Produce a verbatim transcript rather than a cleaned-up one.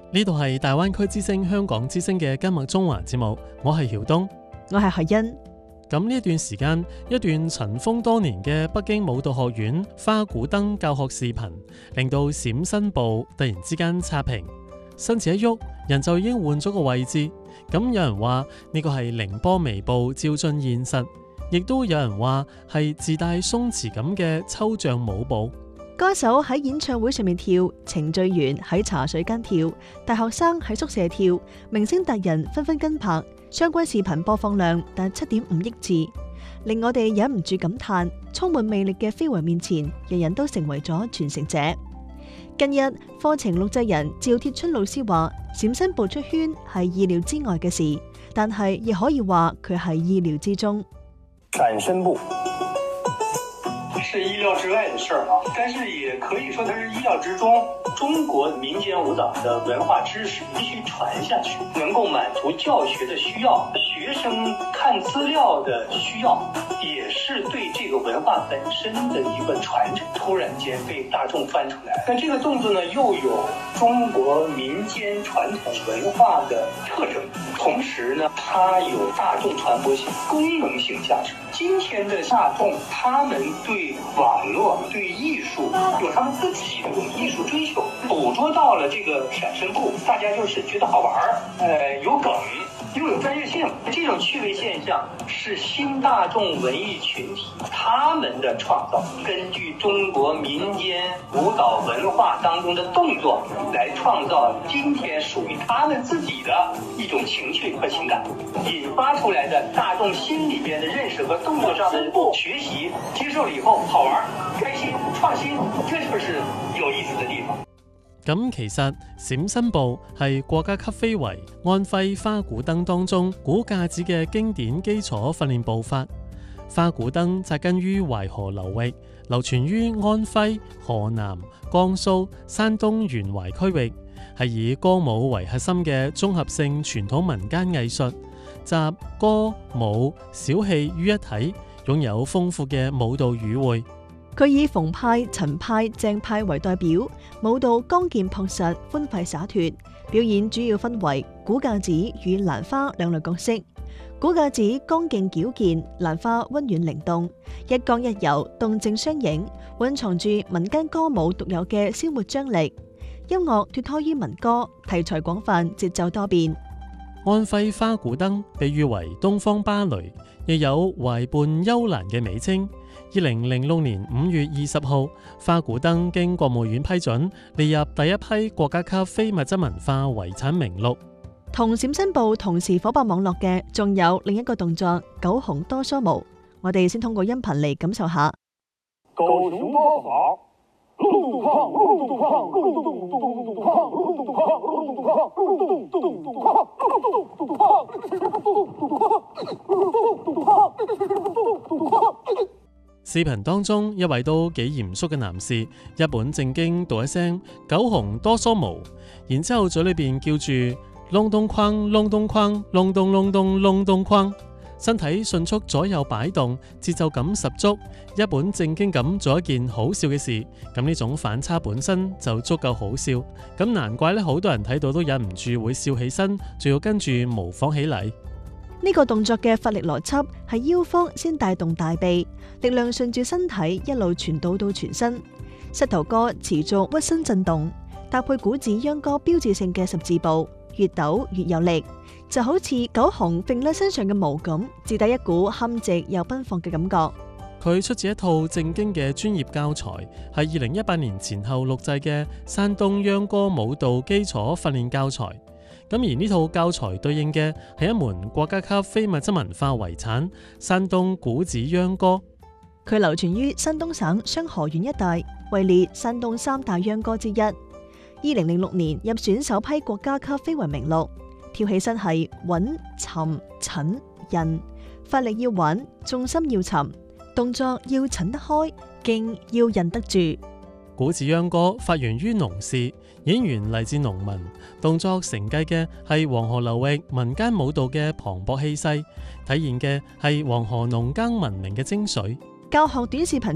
呢度係大灣區之聲香港之聲嘅今日中環節目，我係曉東， 我係海欣。 咁呢一段時間，一段塵封多年嘅北京舞蹈學院花鼓燈教學視頻，令到閃身部突然之間刷屏，身子一喐，人就已經換咗個位置。咁有人話呢個係凌波微步照進現實，亦都有人話係自帶鬆弛感嘅抽象舞步。 歌手喺演唱會上面跳，程序員喺茶水間跳，大學生喺宿舍跳，明星達人紛紛跟拍。相關視頻播放量達七點五億次，令我哋忍唔住感嘆：充滿魅力嘅非遺面前，人人都成為咗傳承者。近日課程錄製人趙鐵春老師話：閃身步出圈係意料之外嘅事，但係亦可以話佢係意料之中。 閃身步是意料之外的事啊，但是也可以說它是意料之中。中國民間舞蹈的文化知識必須傳下去，能夠滿足教學的需要，學生看資料的需要，也是對這個文化本身的一個傳承。突然間被大眾翻出來，但這個動作呢，又有中國民間傳統文化的特徵，同時呢，它有大眾傳播性、功能性價值。今天的大眾，他們對網絡、對藝術有他們自己的這種藝術追求，捕捉到了這個閃身步，大家就是覺得好玩，呃，有梗，又有專業性。這種趣味現象是新大眾文藝群體他們的創造，根據中國民間舞蹈文化當中的動作來創造今天屬於他們自己的一種情趣和情感，引發出來的大眾心裏邊的認識和動作上的學習接受了以後好玩、開心、創新，這就是有意思的地方。 咁其實閃身步係國家級非遺安徽花鼓燈當中鼓架子嘅經典基礎訓練步法。花鼓燈紮根於淮河流域，流傳於安徽、河南、江蘇、山東沿淮區域，係以歌舞為核心嘅綜合性傳統民間藝術，集歌舞小戲於一體，擁有豐富嘅舞蹈語彙。 佢以馮派、陳派、鄭派為代表，舞蹈剛健樸實、歡快灑脫。表演主要分為鼓架子與蘭花兩類角色。鼓架子剛勁矯健，蘭花溫軟靈動，一剛一柔，動靜相迎，蘊藏住民間歌舞獨有嘅鮮活張力。音樂脫胎於民歌，題材廣泛，節奏多變。 安徽花鼓燈被譽為東方芭蕾，亦有懷伴幽蘭嘅美稱。二零零六年五月二十號，花鼓燈經國務院批准列入第一批國家級非物質文化遺產名錄。 同閃身步同時火爆網絡嘅，仲有另一個動作九紅多梭毛。我哋先通過音頻嚟感受下。 九紅多梭毛，隆咚哐，隆咚哐，隆咚咚咚咚咚哐，隆咚哐，隆咚哐，隆咚咚咚咚哐，隆咚咚咚哐，隆咚咚咚哐，隆咚咚咚哐。 視頻當中，一位都幾嚴肅嘅男士一本正經讀一聲九紅多梭毛，然之後嘴裏邊叫住隆咚哐隆咚哐隆咚隆咚隆咚哐，身體迅速左右擺動，節奏感十足，一本正經咁做一件好笑嘅事。咁呢種反差本身就足夠好笑，咁難怪咧好多人睇到都忍唔住會笑起身，仲要跟住模仿起嚟。 呢個動作嘅發力邏輯係腰方先帶動大臂，力量順住身體一路傳導到全身，膝頭哥持續屈身震動，搭配鼓子秧歌標誌性嘅十字步，越抖越有力，就好似九紅揈甩身上嘅毛咁，自帶一股憨直又奔放嘅感覺。 佢出自一套正經嘅專業教材，係二零一八年前後錄製嘅山東秧歌舞蹈基礎訓練教材。咁而呢套教材對應嘅係一門國家級非物質文化遺產山東鼓子秧歌。 佢流傳於山東省商河縣一帶，位列山東三大秧歌之一。二零零六年入選首批國家級非遺名錄。跳起身係穩、沉、沉、韌，發力要穩，重心要沉，動作要沉得開，勁要韌得住。 鼓子秧歌發源於農事，演員嚟自農民，動作承繼嘅係黃河流域民間舞蹈嘅磅礴氣勢，體現嘅係黃河農耕文明嘅精髓。 教學短視頻